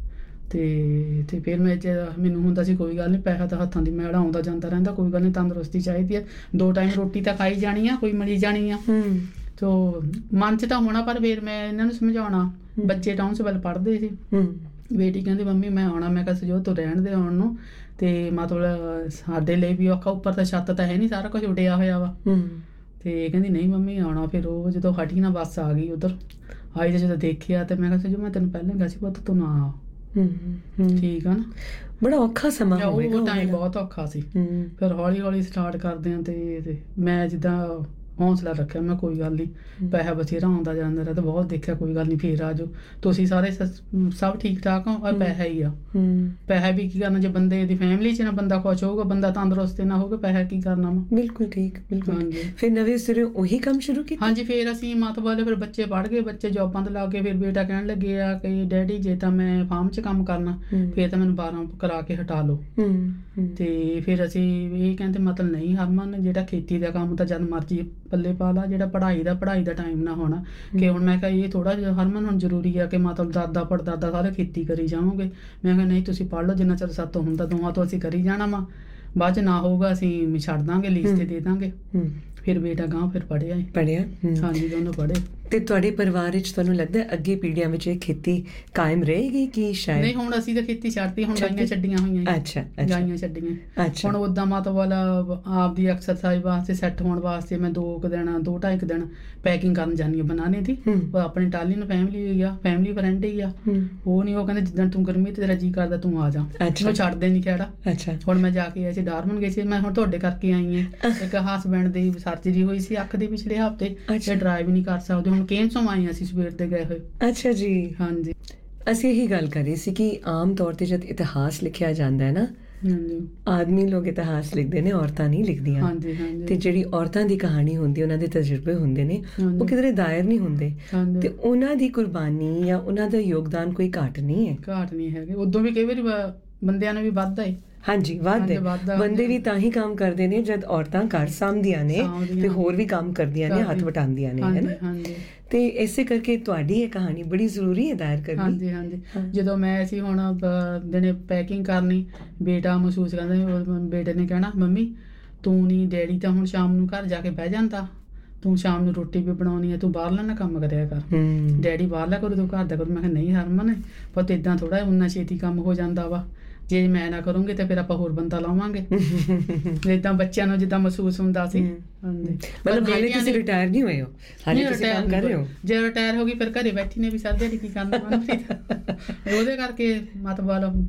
Speaker 2: ਤੇ ਤੇ ਫਿਰ ਮੈਂ ਮੈਨੂੰ ਹੁੰਦਾ ਸੀ ਕੋਈ ਗੱਲ ਨਹੀਂ, ਪੈਸਾ ਤਾਂ ਹੱਥਾਂ ਦੀ ਮੈਲ ਆਉਂਦਾ ਜਾਂਦਾ ਰਹਿੰਦਾ, ਕੋਈ ਗੱਲ ਨਹੀਂ, ਤੰਦਰੁਸਤੀ ਚਾਹੀਦੀ ਹੈ, ਦੋ ਟਾਈਮ ਰੋਟੀ ਤਾਂ ਖਾਈ ਜਾਣੀ ਆ, ਕੋਈ ਮਿਲੀ ਜਾਣੀ ਆ। ਤੋ ਮਨ 'ਚ ਤਾਂ ਹੋਣਾ, ਪਰ ਫਿਰ ਮੈਂ ਇਹਨਾਂ ਨੂੰ ਸਮਝਾਉਣਾ। ਬੱਚੇ ਟਾਊਨਸ਼ਿਪ ਪੜ੍ਹਦੇ ਸੀ, ਬੇਟੀ ਕਹਿੰਦੀ ਮੰਮੀ ਮੈਂ ਆਉਣਾ। ਮੈਂ ਕਿਹਾ ਸਜੋ ਤੂੰ ਰਹਿਣ ਦੇ ਆਉਣ ਨੂੰ, ਤੇ ਮਤਲਬ ਸਾਡੇ ਲਈ ਵੀ ਔਖਾ, ਉੱਪਰ ਤਾਂ ਛੱਤ ਤਾਂ ਹੈ ਨਹੀਂ, ਸਾਰਾ ਕੁਝ ਉੱਡਿਆ ਹੋਇਆ ਵਾ। ਤੇ ਕਹਿੰਦੀ ਨਹੀਂ ਮੰਮੀ ਆਉਣਾ। ਫਿਰ ਉਹ ਜਦੋਂ ਹਟੀ ਨਾ ਬੱਸ ਆ ਗਈ ਉੱਧਰ ਆਈ, ਤੇ ਜਦੋਂ ਦੇਖਿਆ ਤੇ ਮੈਂ ਕਿਹਾ ਸਜੋ ਮੈਂ ਤੈਨੂੰ ਪਹਿਲਾਂ ਕਿਹਾ ਸੀ ਪੁੱਤ ਤੂੰ ਨਾ ਆ, ਠੀਕ ਆ ਨਾ।
Speaker 1: ਬੜਾ ਔਖਾ ਸਮਾਂ ਹੋਵੇਗਾ,
Speaker 2: ਉਹ ਟਾਈਮ ਬਹੁਤ ਔਖਾ ਸੀ। ਫਿਰ ਹੌਲੀ ਹੌਲੀ ਸਟਾਰਟ ਕਰਦੇ ਹਾਂ, ਤੇ ਮੈਂ ਜਿੱਦਾਂ ਹੌਂਸਲਾ ਰੱਖਿਆ, ਮੈਂ ਕੋਈ ਗੱਲ ਨਹੀਂ, ਪੈਸਾ ਬਥੇਰਾ ਆਉਂਦਾ ਜਾਂਦਾ ਰਿਹਾ, ਤਾਂ ਬਹੁਤ ਦੇਖਿਆ, ਕੋਈ ਗੱਲ ਨਹੀਂ, ਫੇਰ ਆ ਜਾਓ ਤੁਸੀਂ ਸਾਰੇ, ਸਭ ਠੀਕ ਠਾਕ ਹੋ। ਔਰ ਪੈਸਾ ਹੀ ਆ, ਪੈਸਾ ਵੀ ਕੀ ਕਰਨਾ, ਜੇ ਬੰਦੇ ਦੀ ਫੈਮਿਲੀ 'ਚ ਨਾ ਬੰਦਾ ਖੁਸ਼ ਹੋਊਗਾ, ਬੰਦਾ ਤੰਦਰੁਸਤ ਨਾ ਹੋਊਗਾ, ਪੈਸਾ ਕੀ ਕਰਨਾ ਵਾ।
Speaker 1: ਬਿਲਕੁਲ ਠੀਕ, ਬਿਲਕੁਲ। ਫਿਰ ਨਵੇਂ ਸਿਰੇ ਉਹੀ ਕੰਮ ਸ਼ੁਰੂ ਕੀਤਾ? ਹਾਂਜੀ, ਫਿਰ ਅਸੀਂ ਮਤਲਬ ਫਿਰ ਬੱਚੇ ਪੜ੍ਹ ਗਏ, ਬੱਚੇ ਜੋਬਾਂ ਤੇ ਲੱਗ ਗਏ। ਫਿਰ ਬੇਟਾ ਕਹਿਣ ਲੱਗੇ ਆ ਕਿ ਡੈਡੀ ਜੇ ਤਾਂ ਮੈਂ ਫਾਰਮ 'ਚ ਕੰਮ ਕਰਨਾ, ਫਿਰ ਤਾਂ ਮੈਨੂੰ ਬਾਰਾਂ ਕਰਾ ਕੇ ਹਟਾ ਲਓ। ਤੇ ਫਿਰ ਅਸੀਂ ਇਹ ਕਹਿੰਦੇ ਮਤਲਬ ਨਹੀਂ ਹਰਮਨ, ਜਿਹੜਾ ਖੇਤੀ ਦਾ ਕੰਮ ਤਾਂ ਜਦ ਮਰਜ਼ੀ ਪੱਲੇ ਪਾ ਲਾ, ਜਿਹੜਾ ਪੜ੍ਹਾਈ ਦਾ ਪੜ੍ਹਾਈ ਦਾ ਟਾਈਮ ਨਾ ਹੋਣਾ। ਕਿ ਹੁਣ ਮੈਂ ਕਿਹਾ ਇਹ ਥੋੜਾ ਜਿਹਾ ਹਰਮਨ ਹੁਣ ਜ਼ਰੂਰੀ ਆ ਕਿ ਮਤਲਬ ਦਾਦਾ ਪੜਦਾਦਾ ਸਾਰੇ ਖੇਤੀ ਕਰੀ ਜਾਵਾਂਗੇ। ਮੈਂ ਕਿਹਾ ਨਹੀਂ ਤੁਸੀਂ ਪੜ੍ਹ ਲਓ, ਜਿੰਨਾ ਚਿਰ ਸਾਤੋਂ ਹੁੰਦਾ ਦੋਵਾਂ ਤੋਂ ਅਸੀਂ ਕਰੀ ਜਾਣਾ ਵਾ, ਬਾਅਦ 'ਚ ਨਾ ਹੋਊਗਾ ਅਸੀਂ ਛੱਡ ਦਾਂਗੇ, ਲੀਜ਼ ਤੇ ਦੇ ਦਾਂਗੇ। ਫਿਰ ਬੇਟਾ ਗਾਂ ਫਿਰ ਪੜ੍ਹਿਆ ਪੜ੍ਹਿਆ ਹਾਂਜੀ, ਦੋਨੋਂ ਪੜ੍ਹੇ। ਤੇ ਤੁਹਾਡੇ ਪਰਿਵਾਰ ਵਿੱਚ ਤੁਹਾਨੂੰ ਲੱਗਦਾ ਅੱਗੇ ਪੀੜ੍ਹੀਆਂ ਵਿੱਚ ਇਹ ਖੇਤੀ ਕਾਇਮ ਰਹੇਗੀ ਕਿ ਸ਼ਾਇਦ?
Speaker 2: ਨਹੀਂ, ਹੁਣ ਅਸੀਂ ਤਾਂ ਖੇਤੀ ਛੱਡਤੀ, ਹੁਣ ਗਾਈਆਂ ਛੱਡੀਆਂ ਹੋਈਆਂ। ਅੱਛਾ, ਗਾਈਆਂ ਛੱਡੀਆਂ। ਹੁਣ ਉੱਦਾਂ ਮਤਲਬ ਆਪਦੀ ਐਕਸਰਸਾਈਜ਼ ਵਾਸਤੇ, ਸੈੱਟ ਹੋਣ ਵਾਸਤੇ ਮੈਂ ਦੋ ਕੁ ਦਿਨ ਦੋ ਢਾਈ ਕੁ ਦਿਨ ਪੈਕਿੰਗ ਕਰਨ ਜਾਂਦੀ ਹਾਂ ਬਨਾਨੇ ਦੀ। ਆਪਣੀ ਟਾਲੀ ਨੂੰ ਫੈਮਿਲੀ ਹੋਈ ਆ, ਫੈਮਿਲੀ ਫਰੈਂਡ ਹੀ ਆ। ਉਹ ਨਹੀਂ, ਉਹ ਕਹਿੰਦੇ ਜਿੱਦਾਂ ਤੂੰ ਗਰਮੀ ਤੇ ਤੇਰਾ ਜੀ ਕਰਦਾ ਤੂੰ ਆ ਜਾ, ਉਹ ਛੱਡਦੇ ਨਹੀਂ ਖਹਿੜਾ। ਹੁਣ ਮੈਂ ਜਾ ਕੇ ਆਈ ਸੀ ਡਾਰਮਨ ਗਈ ਸੀ, ਮੈਂ ਹੁਣ ਤੁਹਾਡੇ ਕਰਕੇ ਆਈ ਹਾਂ। ਇੱਕ ਹਸਬੈਂਡ ਦੀ ਸਰਜਰੀ ਹੋਈ ਸੀ ਅੱਖ ਦੀ ਪਿਛਲੇ ਹਫ਼ਤੇ, ਤੇ ਡਰਾਈਵ ਨਹੀਂ ਕਰ ਸਕਦੇ। ਹੁਣ ਕੇਮਸੋਂ ਆਏ ਅਸੀਂ ਸਵੇਰ ਦੇ ਗਏ ਹੋਏ।
Speaker 1: ਅੱਛਾ ਜੀ, ਹਾਂਜੀ। ਅਸੀਂ ਇਹੀ ਗੱਲ ਕਰ ਰਹੇ ਸੀ ਕਿ ਆਮ ਤੌਰ ਤੇ ਜਦ ਇਤਿਹਾਸ ਲਿਖਿਆ ਜਾਂਦਾ ਹੈ ਨਾ, ਆਦਮੀ ਲੋਕ ਇਤਿਹਾਸ ਲਿਖਦੇ ਨੇ, ਔਰਤਾਂ ਨਹੀਂ ਲਿਖਦੀਆਂ। ਤੇ ਜਿਹੜੀ ਔਰਤਾਂ ਦੀ ਕਹਾਣੀ ਹੁੰਦੀ, ਉਹਨਾਂ ਦੇ ਤਜਰਬੇ ਹੁੰਦੇ ਨੇ, ਉਹ ਕਿਧਰੇ ਦਾਇਰ ਨਹੀਂ ਹੁੰਦੇ, ਤੇ ਉਹਨਾਂ ਦੀ ਕੁਰਬਾਨੀ ਜਾਂ ਉਹਨਾਂ ਦਾ ਯੋਗਦਾਨ ਕੋਈ ਘੱਟ ਨਹੀਂ ਹੈ।
Speaker 2: ਘੱਟ ਨਹੀਂ ਹੈਗੇ, ਉਦੋਂ ਵੀ ਕਈ ਵਾਰੀ ਬੰਦਿਆਂ ਨੂੰ ਵੀ ਵੱਧਦਾ ਹੈ।
Speaker 1: ਹਾਂਜੀ, ਵੱਧਦੇ ਬੰਦੇ ਵੀ ਤਾਂ ਹੀ ਕੰਮ ਕਰਦੇ ਨੇ ਜਦ ਔਰਤਾਂ ਘਰ ਸਾਂਭਦੀਆਂ ਨੇ ਤੇ ਹੋਰ ਵੀ ਕੰਮ ਕਰਦੀਆਂ ਨੇ, ਹੱਥ ਵਟਾਉਂਦੀਆਂ ਨੇ, ਹੈ ਨਾ। ਤੇ ਇਸੇ ਕਰਕੇ ਤੁਹਾਡੀ ਇਹ ਕਹਾਣੀ ਬੜੀ ਜ਼ਰੂਰੀ ਹੈ ਦਾਇਰ ਕਰਨੀ।
Speaker 2: ਹਾਂਜੀ ਹਾਂਜੀ। ਜਦੋਂ ਮੈਂ ਅਸੀਂ ਹੁਣ ਦਿਨੇ ਪੈਕਿੰਗ ਕਰਨੀ, ਬੇਟਾ ਮਹਿਸੂਸ ਕਰਦਾ, ਬੇਟੇ ਨੇ ਕਹਿਣਾ ਮੰਮੀ ਤੂੰ ਨਹੀਂ, ਡੈਡੀ ਤਾਂ ਹੁਣ ਸ਼ਾਮ ਨੂੰ ਘਰ ਜਾ ਕੇ ਬਹਿ ਜਾਂਦਾ, ਤੂੰ ਸ਼ਾਮ ਨੂੰ ਰੋਟੀ ਵੀ ਬਣਾਉਣੀ ਹੈ, ਤੂੰ ਬਾਹਰਲਾ ਨਾ ਕੰਮ ਕਰਿਆ ਕਰ, ਡੈਡੀ ਬਾਹਰਲਾ ਕਰੂ ਤੂੰ ਘਰ ਦਾ ਕਰੂ। ਮੈਂ ਕਿਹਾ ਨਹੀਂ ਹਰਮਨ, ਪੁੱਤ ਏਦਾਂ ਥੋੜਾ ਉਨਾ ਛੇਤੀ ਕੰਮ ਹੋ ਜਾਂਦਾ ਵਾ, ਜੇ ਮੈਂ ਨਾ ਕਰੂੰਗੀ ਤੇ ਫਿਰ ਆਪਾਂ ਹੋਰ ਬੰਦਾ ਲਾਵਾਂਗੇ। ਜਿੱਦਾਂ ਬੱਚਿਆਂ ਨੂੰ ਜਿੱਦਾਂ ਮਹਿਸੂਸ ਹੁੰਦਾ ਸੀ।
Speaker 1: ਮਤਲਬ ਹਾਲੇ ਤੁਸੀਂ ਰਿਟਾਇਰ ਨਹੀਂ ਹੋਏ ਹੋ? ਹਾਲੇ ਤੁਸੀਂ ਕੰਮ ਕਰ ਰਹੇ ਹੋ?
Speaker 2: ਜੇ ਰਿਟਾਇਰ ਹੋ ਗਈ ਫਿਰ ਘਰੇ ਬੈਠੀ ਨੇ ਵੀ ਸਾਦੇ ਕੀ ਕਰਨਾ, ਉਹਦੇ ਕਰਕੇ ਮਤਲਬ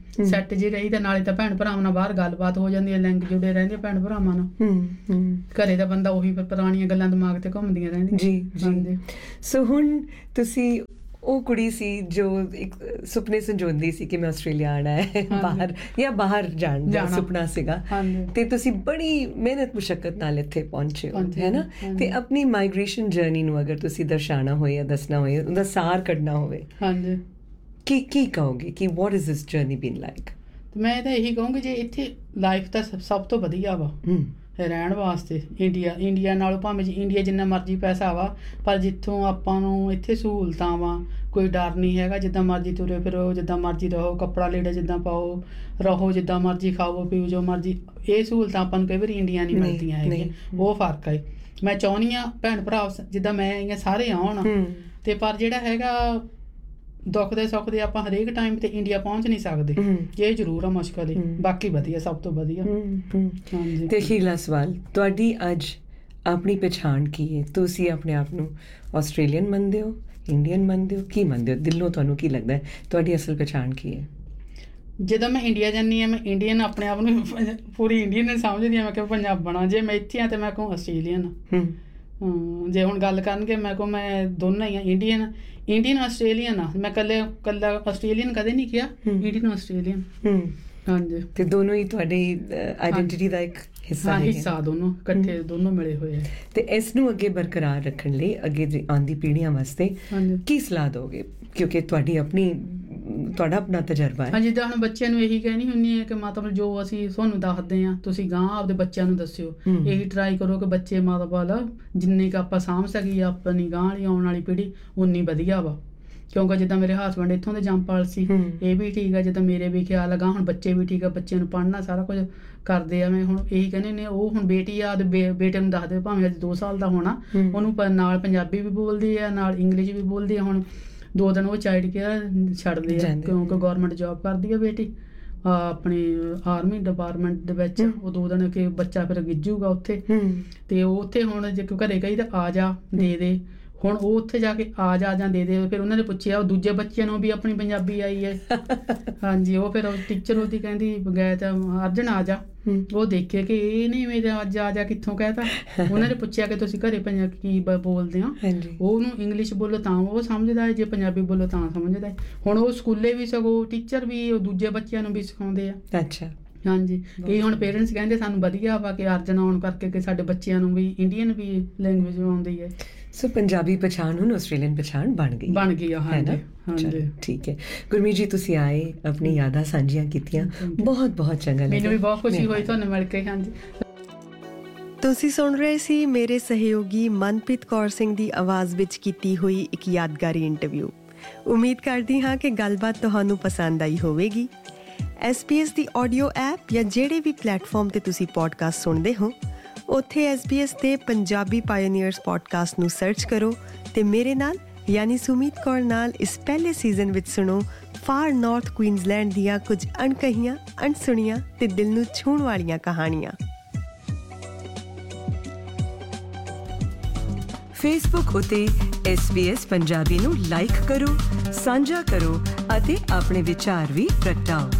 Speaker 2: ਸੈੱਟ ਜੇ ਰਹੀ ਤਾਂ ਨਾਲੇ ਤਾਂ ਭੈਣ ਭਰਾਵਾਂ ਨਾਲ ਬਾਹਰ ਗੱਲਬਾਤ ਹੋ ਜਾਂਦੀ ਹੈ, ਲਿੰਕ ਜੁੜੇ ਰਹਿੰਦੇ ਭੈਣ ਭਰਾਵਾਂ ਨਾਲ। ਘਰੇ ਦਾ ਬੰਦਾ ਉਹੀ ਫਿਰ ਪੁਰਾਣੀਆਂ ਗੱਲਾਂ ਦਿਮਾਗ ਤੇ ਘੁੰਮਦੀਆਂ ਰਹਿੰਦੀਆਂ।
Speaker 1: ਜੀ ਜੀ। ਸੋ ਹੁਣ ਤੁਸੀਂ ਉਹ ਕੁੜੀ ਸੀ ਜੋ ਇੱਕ ਸੁਪਨੇ ਸੰਜੋਂਦੀ ਸੀ ਕਿ ਮੈਂ ਆਸਟ੍ਰੇਲੀਆ ਆਉਣਾ ਹੈ, ਬਾਹਰ ਜਾਂ ਬਾਹਰ ਜਾਣ ਦਾ ਸੁਪਨਾ ਸੀਗਾ, ਤੇ ਤੁਸੀਂ ਬੜੀ ਮਿਹਨਤ ਮੁਸ਼ੱਕਤ ਨਾਲ ਇੱਥੇ ਪਹੁੰਚੇ ਹੋ, ਹੈ ਨਾ? ਤੇ ਆਪਣੀ ਮਾਈਗ੍ਰੇਸ਼ਨ ਜਰਨੀ ਨੂੰ ਅਗਰ ਤੁਸੀਂ ਦਰਸਾਉਣਾ ਹੋਏ ਜਾਂ ਦੱਸਣਾ ਹੋਏ, ਉਹਦਾ ਸਾਰ ਕੱਢਣਾ ਹੋਵੇ, ਹਾਂਜੀ, ਕੀ ਕੀ ਕਹੋਗੇ ਕਿ what is this journey bean like?
Speaker 2: ਮੈਂ ਤਾਂ ਇਹੀ ਕਹੂੰਗੀ ਜੇ ਇੱਥੇ ਲਾਈਫ ਤਾਂ ਸਭ ਤੋਂ ਵਧੀਆ ਵਾ ਰਹਿਣ ਵਾਸਤੇ। ਇੰਡੀਆ ਇੰਡੀਆ ਨਾਲੋਂ ਭਾਵੇਂ ਜੀ ਇੰਡੀਆ ਜਿੰਨਾ ਮਰਜ਼ੀ ਪੈਸਾ ਵਾ, ਪਰ ਜਿੱਥੋਂ ਆਪਾਂ ਨੂੰ ਇੱਥੇ ਸਹੂਲਤਾਂ ਵਾ, ਕੋਈ ਡਰ ਨਹੀਂ ਹੈਗਾ, ਜਿੱਦਾਂ ਮਰਜ਼ੀ ਤੁਰੇ ਫਿਰੋ, ਜਿੱਦਾਂ ਮਰਜ਼ੀ ਰਹੋ, ਕੱਪੜਾ ਲੀੜਾ ਜਿੱਦਾਂ ਪਾਓ, ਰਹੋ ਜਿੱਦਾਂ ਮਰਜ਼ੀ, ਖਾਓ ਪੀਓ ਜੋ ਮਰਜ਼ੀ। ਇਹ ਸਹੂਲਤਾਂ ਆਪਾਂ ਨੂੰ ਕਈ ਵਾਰੀ ਇੰਡੀਆ ਨਹੀਂ ਮਿਲਦੀਆਂ ਹੈਗੀਆਂ, ਉਹ ਫਰਕ ਹੈ। ਮੈਂ ਚਾਹੁੰਦੀ ਹਾਂ ਭੈਣ ਭਰਾ ਜਿੱਦਾਂ ਮੈਂ ਆਈਆਂ ਸਾਰੇ ਆਉਣ, ਤੇ ਪਰ ਜਿਹੜਾ ਹੈਗਾ ਦੁੱਖ ਦੇ ਸੁੱਖ ਦੇ ਆਪਾਂ ਹਰੇਕ ਟਾਈਮ ਤੇ ਇੰਡੀਆ ਪਹੁੰਚ ਨਹੀਂ ਸਕਦੇ, ਇਹ ਜ਼ਰੂਰ ਆ ਮੁਸ਼ਕਲ ਹੈ, ਬਾਕੀ ਵਧੀਆ, ਸਭ ਤੋਂ ਵਧੀਆ। ਹਾਂਜੀ।
Speaker 1: ਤੇ ਅਖੀਰਲਾ ਸਵਾਲ, ਤੁਹਾਡੀ ਅੱਜ ਆਪਣੀ ਪਛਾਣ ਕੀ ਹੈ? ਤੁਸੀਂ ਆਪਣੇ ਆਪ ਨੂੰ ਆਸਟ੍ਰੇਲੀਅਨ ਮੰਨਦੇ ਹੋ, ਇੰਡੀਅਨ ਮੰਨਦੇ ਹੋ, ਕੀ ਮੰਨਦੇ ਹੋ? ਦਿਲੋਂ ਤੁਹਾਨੂੰ ਕੀ ਲੱਗਦਾ ਹੈ ਤੁਹਾਡੀ ਅਸਲ ਪਛਾਣ ਕੀ ਹੈ?
Speaker 2: ਜਦੋਂ ਮੈਂ ਇੰਡੀਆ ਜਾਂਦੀ ਹਾਂ ਮੈਂ ਇੰਡੀਅਨ ਆਪਣੇ ਆਪ ਨੂੰ ਪੂਰੀ ਇੰਡੀਅਨ ਸਮਝਦੀ ਹਾਂ, ਮੈਂ ਕਿਹਾ ਪੰਜਾਬਣ। ਜੇ ਮੈਂ ਇੱਥੇ ਹਾਂ ਤਾਂ ਮੈਂ ਕਹੂੰ ਆਸਟ੍ਰੇਲੀਅਨ। ਜੇ ਹੁਣ ਗੱਲ ਕਰਨਗੇ ਮੈਂ ਕਹੂੰ ਮੈਂ ਦੋਨਾਂ ਹੀ ਹਾਂ, ਇੰਡੀਅਨ ਇੰਡੀਅਨ ਆਸਟ੍ਰੇਲੀਅਨ ਆ। ਮੈਂ ਇਕੱਲੇ ਇਕੱਲਾ ਆਸਟ੍ਰੇਲੀਅਨ ਕਦੇ ਨਹੀਂ ਕਿਹਾ, ਇੰਡੀਅਨ ਆਸਟ੍ਰੇਲੀਅਨ। ਹਾਂਜੀ, ਤੇ ਦੋਨੋਂ ਹੀ ਤੁਹਾਡੀ ਆਈਡੈਂਟਿਟੀ ਦਾ ਇੱਕ ਹਿੱਸਾ ਹੈ, ਹਿੱਸਾ ਦੋਨੋਂ ਇਕੱਠੇ ਦੋਨੋਂ ਮਿਲੇ ਹੋਏ ਆ। ਤੇ ਇਸ ਨੂੰ ਅੱਗੇ ਬਰਕਰਾਰ ਰੱਖਣ ਲਈ ਅੱਗੇ ਆਉਂਦੀ ਪੀੜ੍ਹੀਆਂ ਵਾਸਤੇ ਕੀ ਸਲਾਹ ਦਿਓਗੇ? ਕਿਉਂਕਿ ਤੁਹਾਡੀ ਆਪਣੀ ਤੁਹਾਡਾ ਆਪਣਾ ਤਜਰਬਾ ਹੈ। ਹਾਂਜੀ, ਜਿੱਦਾਂ ਹੁਣ ਬੱਚਿਆਂ ਨੂੰ ਇਹੀ ਕਹਿਣੀ ਹੁੰਦੀ ਹੈ ਕਿ ਮਤਲਬ ਜੋ ਅਸੀਂ ਤੁਹਾਨੂੰ ਦੱਸਦੇ ਹਾਂ ਤੁਸੀਂ ਗਾਂ ਆਪਦੇ ਬੱਚਿਆਂ ਨੂੰ ਦੱਸਿਓ। ਇਹੀ ਟਰਾਈ ਕਰੋ ਕਿ ਬੱਚੇ ਮਾਤਾ ਵਾਲਾ ਜਿੰਨੀ ਕੁ ਆਪਾਂ ਸਾਂਭ ਸਕੀਏ ਆਪਣੀ ਗਾਂ ਵਾਲੀ ਆਉਣ ਵਾਲੀ ਪੀੜ੍ਹੀ ਉਨੀ ਵਧੀਆ ਵਾ। ਕਿਉਂਕਿ ਜਿੱਦਾਂ ਮੇਰੇ ਹਸਬੈਂਡ ਇੱਥੋਂ ਦੇ ਜੰਪਾਲ ਸੀ, ਇਹ ਵੀ ਠੀਕ ਆ, ਜਿੱਦਾਂ ਮੇਰੇ ਵੀ ਖਿਆਲ ਲਗਾ ਹੁਣ ਬੱਚੇ ਵੀ ਠੀਕ ਆ, ਬੱਚਿਆਂ ਨੂੰ ਪੜ੍ਹਨਾ ਸਾਰਾ ਕੁਝ ਕਰਦੇ ਆ। ਮੈਂ ਹੁਣ ਇਹੀ ਕਹਿੰਦੇ ਨੇ, ਉਹ ਹੁਣ ਬੇਟੀ ਆ ਉਹਦੇ ਬੇਟੇ ਨੂੰ ਦੱਸਦੇ ਭਾਵੇਂ ਅੱਜ ਦੋ ਸਾਲ ਦਾ ਹੋਣਾ, ਉਹਨੂੰ ਨਾਲ ਪੰਜਾਬੀ ਵੀ ਬੋਲਦੀ ਆ ਨਾਲ ਇੰਗਲਿਸ਼ ਵੀ ਬੋਲਦੀ ਆ। ਹੁਣ ਦੋ ਦਿਨ ਉਹ ਚਾਈਲਡ ਕੇਅਰ ਛੱਡਦੇ ਆ ਕਿਉਂਕਿ ਗੌਰਮੈਂਟ ਜੋਬ ਕਰਦੀ ਆ ਬੇਟੀ ਆਪਣੀ ਆਰਮੀ ਡਿਪਾਰਟਮੈਂਟ ਦੇ ਵਿੱਚ। ਉਹ ਦੋ ਦਿਨ ਕਿ ਬੱਚਾ ਫਿਰ ਗਿੱਜੂਗਾ ਉੱਥੇ, ਤੇ ਉਹ ਉੱਥੇ ਹੁਣ ਜੇ ਘਰੇ ਕਹੀ ਤਾਂ ਆ ਜਾ ਦੇ ਦੇ, ਹੁਣ ਉਹ ਉੱਥੇ ਜਾ ਕੇ ਆ ਜਾ ਜਾਂ ਦੇ ਦੇ। ਫਿਰ ਉਹਨਾਂ ਨੇ ਪੁੱਛਿਆ ਉਹ ਦੂਜੇ ਬੱਚਿਆਂ ਨੂੰ ਵੀ ਆਪਣੀ ਪੰਜਾਬੀ ਆਈ ਹੈ। ਹਾਂਜੀ, ਉਹ ਫਿਰ ਟੀਚਰ ਉਹਦੀ ਕਹਿੰਦੀ ਗਏ ਤਾਂ ਅਰਜਨ ਆ ਜਾ, ਉਹ ਦੇਖੇ ਕਿ ਇਹ ਨਹੀਂ ਮੇਰੇ ਅੱਜ ਆ ਜਾ ਕਿੱਥੋਂ ਕਹਿਤਾ। ਉਹਨਾਂ ਨੇ ਪੁੱਛਿਆ ਕਿ ਤੁਸੀਂ ਘਰੇ ਪੰਜਾਬੀ ਕੀ ਬੋਲਦੇ ਹੋ, ਉਹਨੂੰ ਇੰਗਲਿਸ਼ ਬੋਲੋ ਤਾਂ ਉਹ ਸਮਝਦਾ ਹੈ, ਜੇ ਪੰਜਾਬੀ ਬੋਲੋ ਤਾਂ ਸਮਝਦਾ ਹੈ। ਹੁਣ ਉਹ ਸਕੂਲੇ ਵੀ ਸਗੋਂ ਟੀਚਰ ਵੀ ਉਹ ਦੂਜੇ ਬੱਚਿਆਂ ਨੂੰ ਵੀ ਸਿਖਾਉਂਦੇ ਆ।
Speaker 1: ਅੱਛਾ,
Speaker 2: ਹਾਂਜੀ, ਕਈ ਹੁਣ ਪੇਰੈਂਟਸ ਕਹਿੰਦੇ ਸਾਨੂੰ ਵਧੀਆ ਵਾ ਕਿ ਅਰਜਨ ਆਉਣ ਕਰਕੇ ਕਿ ਸਾਡੇ ਬੱਚਿਆਂ ਨੂੰ ਵੀ ਇੰਡੀਅਨ ਵੀ ਲੈਂਗੁਏਜ ਆਉਂਦੀ ਹੈ।
Speaker 1: ਸੋ ਪੰਜਾਬੀ ਪਛਾਣ ਹੁਣ ਆਸਟ੍ਰੇਲੀਅਨ ਪਛਾਣ ਬਣ ਗਈ
Speaker 2: ਬਣ ਗਈ ਆ। ਹਾਂਜੀ ਹਾਂਜੀ, ਠੀਕ ਹੈ।
Speaker 1: ਗੁਰਮੀਤ ਜੀ, ਤੁਸੀਂ ਆਏ, ਆਪਣੀ ਯਾਦਾਂ ਸਾਂਝੀਆਂ ਕੀਤੀਆਂ, ਬਹੁਤ ਬਹੁਤ ਚੰਗਾ ਲੱਗਾ,
Speaker 2: ਮੈਨੂੰ ਵੀ ਬਹੁਤ ਖੁਸ਼ੀ ਹੋਈ ਤੁਹਾਨੂੰ ਮਿਲ ਕੇ। ਹਾਂਜੀ,
Speaker 7: ਤੁਸੀਂ ਸੁਣ ਰਹੇ ਸੀ ਮੇਰੇ ਸਹਿਯੋਗੀ ਮਨਪ੍ਰੀਤ ਕੌਰ ਸਿੰਘ ਦੀ ਆਵਾਜ਼ ਵਿੱਚ ਕੀਤੀ ਹੋਈ ਇੱਕ ਯਾਦਗਾਰੀ ਇੰਟਰਵਿਊ। ਉਮੀਦ ਕਰਦੀ ਹਾਂ ਕਿ ਗੱਲਬਾਤ ਤੁਹਾਨੂੰ ਪਸੰਦ ਆਈ ਹੋਵੇਗੀ। ਐਸ ਪੀ ਐਸ ਦੀ ਆਡੀਓ ਐਪ ਜਾਂ ਜਿਹੜੇ ਵੀ ਪਲੇਟਫਾਰਮ ਤੇ ਤੁਸੀਂ ਪੋਡਕਾਸਟ ਸੁਣਦੇ ਹੋ, ਉੱਥੇ ਐਸ ਬੀ ਐਸ ਦੇ ਪੰਜਾਬੀ ਪਾਇਓਨੀਅਰਸ ਪੋਡਕਾਸਟ ਨੂੰ ਸਰਚ ਕਰੋ ਤੇ ਮੇਰੇ ਨਾਲ ਯਾਨੀ ਸੁਮੀਤ ਕੌਰ ਨਾਲ ਇਸ ਪਹਿਲੇ ਸੀਜ਼ਨ ਵਿੱਚ ਸੁਣੋ ਫਾਰ ਨਾਰਥ ਕੁਈਨਜ਼ਲੈਂਡ ਦੀਆਂ ਕੁਝ ਅਣਕਹੀਆਂ, ਅਣਸੁਣੀਆਂ ਤੇ ਦਿਲ ਨੂੰ ਛੂਹਣ ਵਾਲੀਆਂ ਕਹਾਣੀਆਂ।
Speaker 1: ਫੇਸਬੁੱਕ ਉਤੇ ਐਸ ਬੀ ਐਸ ਪੰਜਾਬੀ ਨੂੰ ਲਾਈਕ ਕਰੋ, ਸਾਂਝਾ ਕਰੋ ਅਤੇ ਆਪਣੇ ਵਿਚਾਰ ਵੀ ਪ੍ਰਗਟਾਓ।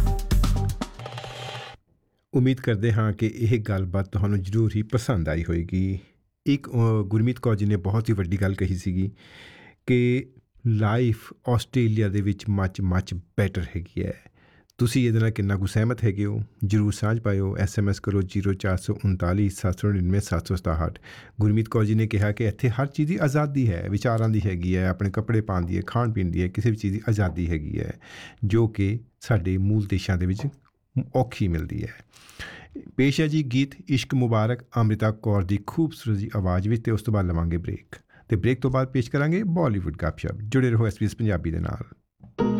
Speaker 5: ਉਮੀਦ ਕਰਦੇ ਹਾਂ ਕਿ ਇਹ ਗੱਲਬਾਤ ਤੁਹਾਨੂੰ ਜ਼ਰੂਰ ਹੀ ਪਸੰਦ ਆਈ ਹੋਏਗੀ। ਇੱਕ ਗੁਰਮੀਤ ਕੌਰ ਜੀ ਨੇ ਬਹੁਤ ਹੀ ਵੱਡੀ ਗੱਲ ਕਹੀ ਸੀਗੀ ਕਿ ਲਾਈਫ ਆਸਟ੍ਰੇਲੀਆ ਦੇ ਵਿੱਚ ਮੱਚ ਮੱਚ ਬੈਟਰ ਹੈਗੀ ਹੈ। ਤੁਸੀਂ ਇਹਦੇ ਨਾਲ ਕਿੰਨਾ ਕੁ ਸਹਿਮਤ ਹੈਗੇ ਹੋ? ਜ਼ਰੂਰ ਸਾਂਝ ਪਾਇਓ, ਐਸ ਐਮ ਐਸ ਕਰੋ ਜ਼ੀਰੋ ਚਾਰ ਸੌ ਉਨਤਾਲੀ ਸੱਤ ਸੌ ਨੜਿਨਵੇਂ ਸੱਤ ਸੌ ਸਤਾਹਠ। ਗੁਰਮੀਤ ਕੌਰ ਜੀ ਨੇ ਕਿਹਾ ਕਿ ਇੱਥੇ ਹਰ ਚੀਜ਼ ਦੀ ਆਜ਼ਾਦੀ ਹੈ, ਵਿਚਾਰਾਂ ਦੀ ਹੈਗੀ ਹੈ, ਆਪਣੇ ਕੱਪੜੇ ਪਾਉਣ ਦੀ ਹੈ, ਖਾਣ ਪੀਣ ਦੀ ਹੈ, ਕਿਸੇ ਵੀ ਚੀਜ਼ ਦੀ ਆਜ਼ਾਦੀ ਹੈਗੀ ਹੈ, ਜੋ ਕਿ ਸਾਡੇ ਮੂਲ ਦੇਸ਼ਾਂ ਦੇ ਵਿੱਚ ਔਖੀ ਮਿਲਦੀ ਹੈ। ਪੇਸ਼ ਹੈ ਜੀ ਗੀਤ ਇਸ਼ਕ ਮੁਬਾਰਕ ਅੰਮ੍ਰਿਤਾ ਕੌਰ ਦੀ ਖੂਬਸੂਰਤ ਜੀ ਆਵਾਜ਼ ਵਿੱਚ, ਅਤੇ ਉਸ ਤੋਂ ਬਾਅਦ ਲਵਾਂਗੇ ਬ੍ਰੇਕ, ਅਤੇ ਬ੍ਰੇਕ ਤੋਂ ਬਾਅਦ ਪੇਸ਼ ਕਰਾਂਗੇ ਬਾਲੀਵੁੱਡ ਗੱਪਸ਼ਪ। ਜੁੜੇ ਰਹੋ ਐਸ ਪੀ ਐਸ ਪੰਜਾਬੀ ਦੇ ਨਾਲ।